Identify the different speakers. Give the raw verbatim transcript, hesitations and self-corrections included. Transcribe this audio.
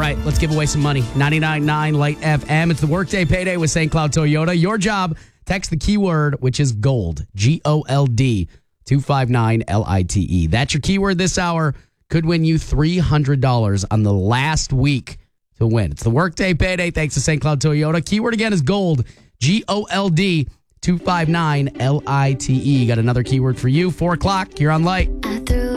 Speaker 1: right, let's give away some money. ninety-nine point nine Light F M. It's the Workday Payday with Saint Cloud Toyota. Your job, text the keyword, which is GOLD, G O L D, two five nine L I T E. That's your keyword this hour. Could win you three hundred dollars on the last week to win. It's the Workday Payday thanks to Saint Cloud Toyota. Keyword again is GOLD, G O L D, two five nine L I T E. Got another keyword for you. Four o'clock, you're on Light.
Speaker 2: I threw